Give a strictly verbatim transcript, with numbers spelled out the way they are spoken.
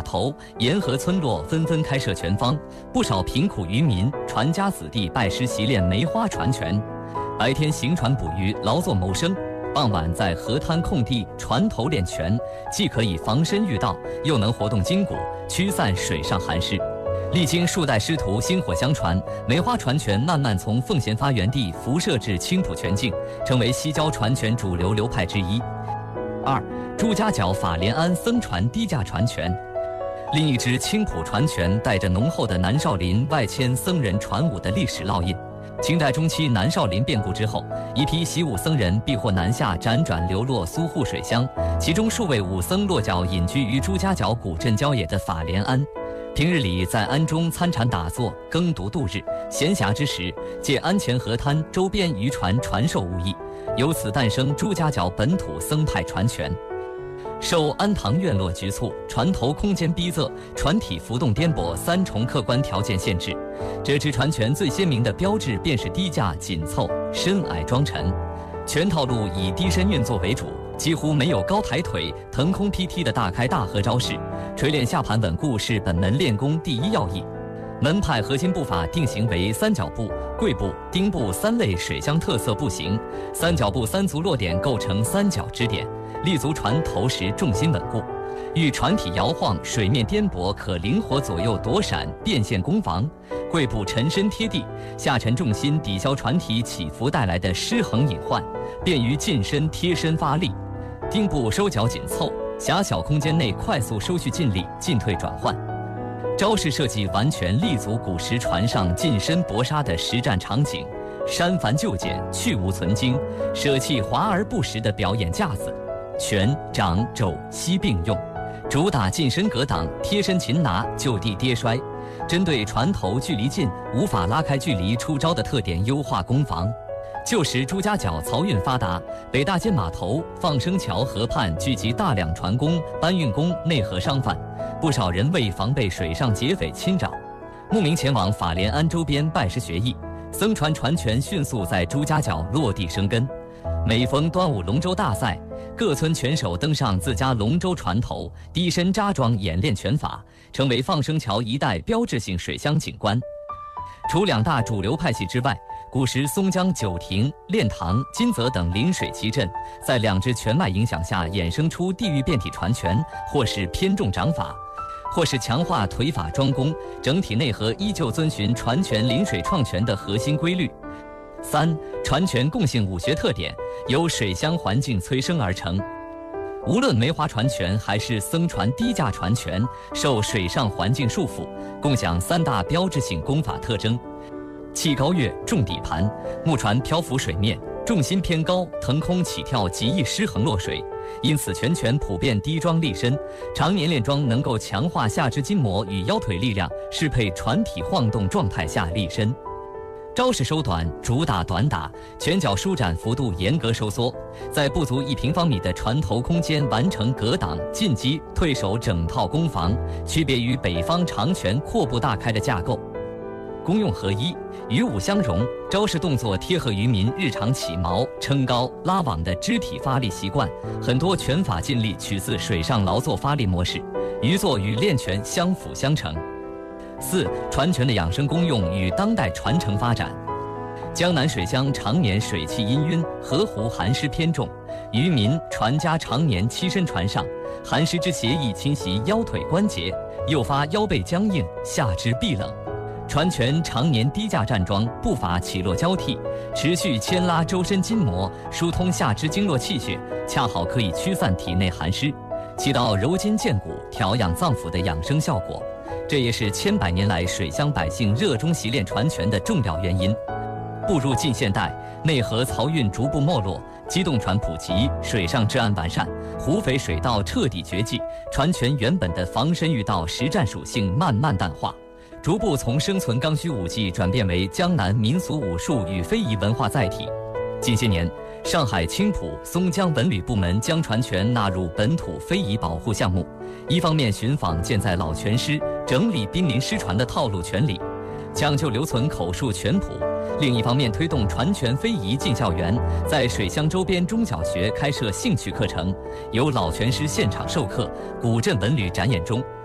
码头、沿河村落纷纷开设泉坊，不少贫苦渔民、船家子弟拜师习练梅花船权。白天行船捕鱼，劳作谋生；傍晚在河滩空地船头练拳，既可以防身御道，又能活动筋骨，驱散水上寒湿。历经数代师徒薪火相传，梅花船拳慢慢从奉贤发源地辐射至青浦全境，成为西郊船拳主流流派之一。二、朱家角法莲庵僧传低价船拳。另一支青浦船拳带着浓厚的南少林外迁僧人传武的历史烙印。清代中期南少林变故之后，一批习武僧人避祸南下，辗转流落苏沪水乡，其中数位武僧落脚隐居于朱家角古镇郊野的法莲庵。平日里在庵中参禅打坐，耕读度日；闲暇之时，借庵前河滩周边渔船传授武艺，由此诞生朱家角本土僧派传拳。受安堂院落局促、船头空间逼仄、船体浮动颠簸三重客观条件限制，这支船拳最鲜明的标志便是低架紧凑、深矮装沉。全套路以低身运作为主，几乎没有高抬腿、腾空劈踢的大开大合招式。锤炼下盘稳固是本门练功第一要义。门派核心步法定型为三角步、跪步、丁步三类水乡特色步型。三角步三足落点构成三角支点，立足船头时重心稳固。遇船体摇晃、水面颠簸，可灵活左右躲闪，变线攻防。跪步沉身贴地，下沉重心抵消船体起伏带来的失衡隐患，便于近身贴身发力。丁步收脚紧凑，狭小空间内快速收蓄劲力，进退转换。招式设计完全立足古时船上近身搏杀的实战场景，删繁就简，去无存精，舍弃华而不实的表演架子，拳、掌、肘、膝并用，主打近身格挡、贴身擒拿、就地跌摔，针对船头距离近、无法拉开距离出招的特点优化攻防。旧时朱家角漕运发达，北大街码头、放生桥河畔聚集大量船工、搬运工、内河商贩，不少人为防备水上劫匪侵扰，慕名前往法莲庵周边拜师学艺。僧传传拳迅速在朱家角落地生根。每逢端午龙舟大赛，各村拳手登上自家龙舟船头，低身扎桩演练拳法，成为放生桥一带标志性水乡景观。除两大主流派系之外，古时松江九亭、练塘、金泽等临水奇镇，在两支拳脉影响下衍生出地域变体传拳，或是偏重掌法，或是强化腿法桩功，整体内核依旧遵循传拳临水创拳的核心规律。三、传拳共性武学特点由水乡环境催生而成。无论梅花传拳还是僧传低架传拳，受水上环境束缚，共享三大标志性功法特征：气高跃、重底盘，木船漂浮水面，重心偏高，腾空起跳极易失衡落水。因此拳拳普遍低桩立身，常年练桩能够强化下肢筋膜与腰腿力量，适配船体晃动状态下立身。招式收短，主打短打，拳脚舒展幅度严格收缩，在不足一平方米的船头空间完成格挡、进击、退守整套攻防，区别于北方长拳阔步大开的架构。功用合一，与武相融，招式动作贴合渔民日常起锚、撑高、拉网的肢体发力习惯，很多拳法劲力取自水上劳作发力模式，渔作与练拳相辅相成。四、传拳的养生功用与当代传承发展。江南水乡常年水气氤氲，河湖寒湿偏重，渔民、船家常年栖身船上，寒湿之邪易侵袭腰腿关节，诱发腰背僵硬、下肢壁冷。传拳常年低架站桩，步伐起落交替，持续牵拉周身筋膜，疏通下肢经络气血，恰好可以驱散体内寒湿，起到柔筋健骨、调养脏腑的养生效果。这也是千百年来水乡百姓热衷习练传拳的重要原因。步入近现代，内河漕运逐步没落，机动船普及，水上治安完善，湖肥水道彻底绝迹，传拳原本的防身御道实战属性慢慢淡化，逐步从生存刚需武技转变为江南民俗武术与非遗文化载体。近些年，上海青浦、松江文旅部门将传拳纳入本土非遗保护项目，一方面寻仿建在老拳师，整理濒临失传的套路拳理，讲究留存口述拳谱；另一方面推动传拳非遗进校园，在水乡周边中小学开设兴趣课程，由老拳师现场授课，古镇文旅展演中。